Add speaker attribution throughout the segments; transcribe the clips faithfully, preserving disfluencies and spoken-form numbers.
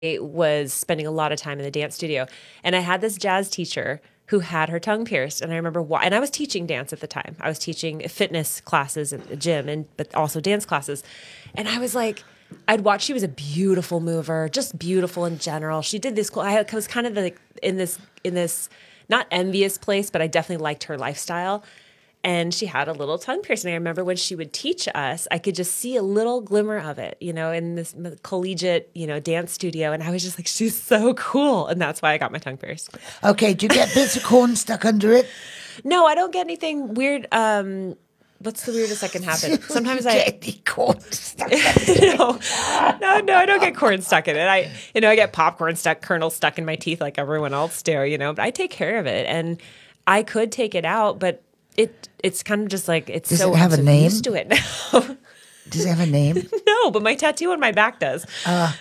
Speaker 1: was spending a lot of time in the dance studio, and I had this jazz teacher who had her tongue pierced, and I remember why. And I was teaching dance at the time. I was teaching fitness classes at the gym, and but also dance classes. And I was like, I'd watch. She was a beautiful mover, just beautiful in general. She did this cool. I was kind of like in this in this not envious place, but I definitely liked her lifestyle. And she had a little tongue piercing. I remember when she would teach us, I could just see a little glimmer of it, you know, in this collegiate, you know, dance studio. And I was just like, she's so cool. And that's why I got my tongue pierced.
Speaker 2: Okay, do you get bits of corn stuck under it?
Speaker 1: No, I don't get anything weird. Um, what's the weirdest that can happen? Sometimes
Speaker 2: you
Speaker 1: I
Speaker 2: get any corn stuck under it.
Speaker 1: no, no, no, I don't get corn stuck in it. I, you know, I get popcorn stuck, kernels stuck in my teeth like everyone else do, you know, but I take care of it. And I could take it out, but It it's kind of just like it's
Speaker 2: does
Speaker 1: so
Speaker 2: it have
Speaker 1: I'm
Speaker 2: a
Speaker 1: so
Speaker 2: name?
Speaker 1: used to it now.
Speaker 2: Does it have a name?
Speaker 1: No, but my tattoo on my back does.
Speaker 2: Uh,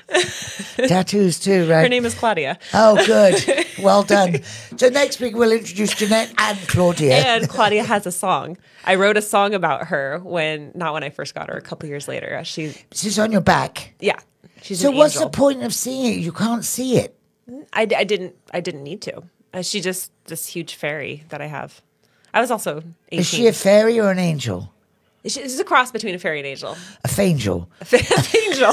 Speaker 2: tattoos too, right?
Speaker 1: Her name is Claudia.
Speaker 2: Oh, good. Well done. So next week we'll introduce Jeanette and Claudia.
Speaker 1: And Claudia has a song. I wrote a song about her when, not when I first got her, a couple years later. She,
Speaker 2: She's on your back.
Speaker 1: Yeah. She's
Speaker 2: so
Speaker 1: an
Speaker 2: what's
Speaker 1: angel.
Speaker 2: the point of seeing it? You can't see it.
Speaker 1: I, I didn't. I didn't need to. Uh, she just this huge fairy that I have. I was also eighteen.
Speaker 2: Is she a fairy or an angel?
Speaker 1: She's a cross between a fairy and angel.
Speaker 2: A fangel.
Speaker 1: A fangel.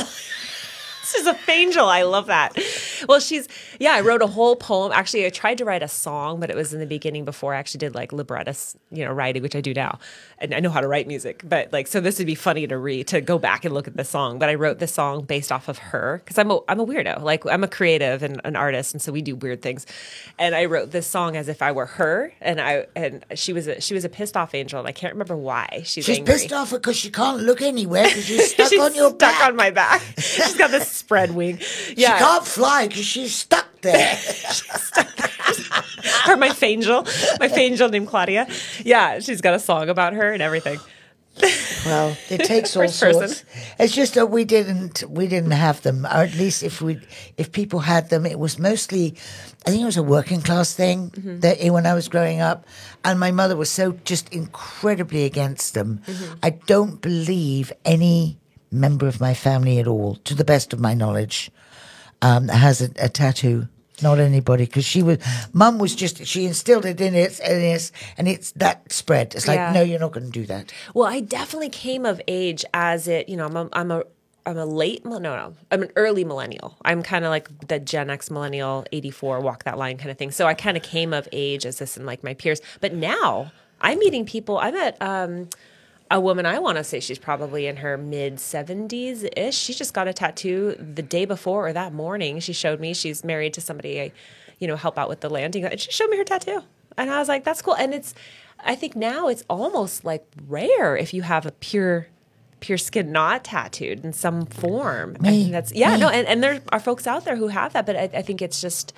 Speaker 1: This is a fangel. I love that. Well, she's, yeah, I wrote a whole poem. Actually, I tried to write a song, but it was in the beginning before I actually did like librettist, you know, writing, which I do now. And I know how to write music, but like, so this would be funny to read, to go back and look at the song. But I wrote the song based off of her because I'm a, I'm a weirdo. Like, I'm a creative and an artist. And so we do weird things. And I wrote this song as if I were her. And I, and she was a, she was a pissed off angel. And I can't remember why she's,
Speaker 2: She's
Speaker 1: angry.
Speaker 2: pissed off because she can't look anywhere because she's stuck
Speaker 1: she's
Speaker 2: on your
Speaker 1: stuck
Speaker 2: back.
Speaker 1: on my back. She's got this spread wing. Yeah.
Speaker 2: She can't fly because she's stuck there.
Speaker 1: Or my fangel, my fangel named Claudia. Yeah, she's got a song about her and everything.
Speaker 2: Well, it takes all
Speaker 1: First
Speaker 2: sorts.
Speaker 1: person.
Speaker 2: It's just that we didn't we didn't have them, or at least if we if people had them, it was mostly, I think it was a working class thing mm-hmm. that when I was growing up, and my mother was so just incredibly against them. Mm-hmm. I don't believe any member of my family at all, to the best of my knowledge, um, has a, a tattoo. Not anybody, because she was, Mum was just, she instilled it in it, and it's, and it's that spread. It's like,
Speaker 1: Yeah.
Speaker 2: no, you're not going to do that.
Speaker 1: Well, I definitely came of age as it, you know, I'm a, I'm a, I'm a late, no, no, I'm an early millennial. I'm kind of like the Gen X millennial, eighty-four, walk that line kind of thing. So I kind of came of age as this and like my peers. But now I'm meeting people, I met, um, a woman, I want to say she's probably in her mid seventies-ish. She just got a tattoo the day before or that morning. She showed me she's married to somebody I, you know, help out with the landing. And she showed me her tattoo. And I was like, that's cool. And it's, I think now it's almost like rare if you have a pure, pure skin not tattooed in some form.
Speaker 2: Me.
Speaker 1: I think that's, yeah,
Speaker 2: Me.
Speaker 1: no. And, and there are folks out there who have that, but I, I think it's just,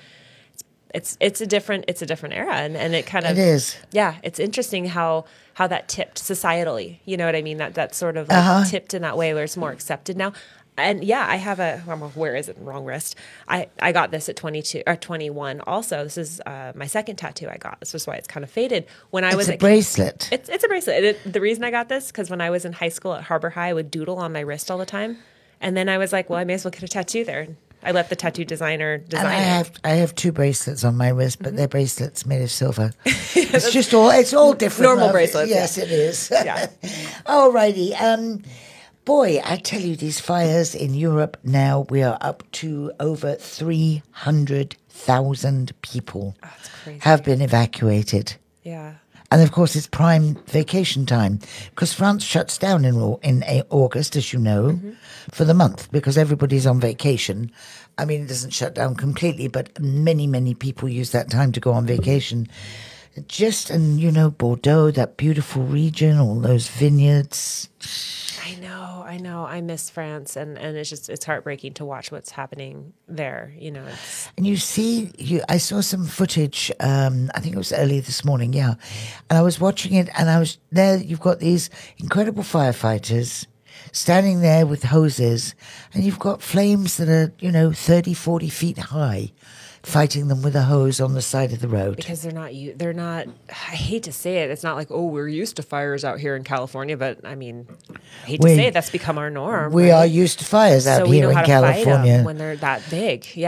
Speaker 1: It's it's a different it's a different era, and, and it kind of
Speaker 2: It is.
Speaker 1: Yeah, it's interesting how how that tipped societally. You know what I mean? That that sort of like
Speaker 2: Uh-huh.
Speaker 1: tipped in that way where it's more accepted now. And yeah, I have a where is it? Wrong wrist. I, I got this at twenty-two or twenty-one. Also, this is uh, my second tattoo I got. This is why it's kind of faded. When I
Speaker 2: It's
Speaker 1: was
Speaker 2: a
Speaker 1: at,
Speaker 2: bracelet.
Speaker 1: It's it's a bracelet. It, the reason I got this because when I was in high school at Harbor High, I would doodle on my wrist all the time, and then I was like, well, I may as well get a tattoo there. I let the tattoo designer design
Speaker 2: And I
Speaker 1: it.
Speaker 2: have I have two bracelets on my wrist, but mm-hmm. they're bracelets made of silver. It's just all it's all different.
Speaker 1: Normal
Speaker 2: love.
Speaker 1: bracelets.
Speaker 2: Yes,
Speaker 1: yeah.
Speaker 2: it is.
Speaker 1: Yeah.
Speaker 2: Alrighty. Um, boy, I tell you, these fires in Europe now, we are up to over three hundred thousand people
Speaker 1: Oh, that's crazy.
Speaker 2: have been evacuated.
Speaker 1: Yeah.
Speaker 2: And of course, it's prime vacation time because France shuts down in in August, as you know, mm-hmm. for the month because everybody's on vacation. I mean, it doesn't shut down completely, but many, many people use that time to go on vacation. Just, and you know, Bordeaux, that beautiful region, all those vineyards.
Speaker 1: I know, I know. I miss France, and, and it's just it's heartbreaking to watch what's happening there. You know, it's
Speaker 2: And you see, you, I saw some footage, um, I think it was early this morning, yeah. And I was watching it, and I was there, you've got these incredible firefighters standing there with hoses, and you've got flames that are, you know, thirty, forty feet high, fighting them with a hose on the side of the road.
Speaker 1: Because they're not, u- they're not, I hate to say it, it's not like, oh, we're used to fires out here in California, but I mean, I hate to
Speaker 2: We-
Speaker 1: say it, that's become our norm.
Speaker 2: We
Speaker 1: right?
Speaker 2: are used to fires out
Speaker 1: so we
Speaker 2: here
Speaker 1: know
Speaker 2: in
Speaker 1: how to fight 'em
Speaker 2: California.
Speaker 1: when they're that big. Yeah.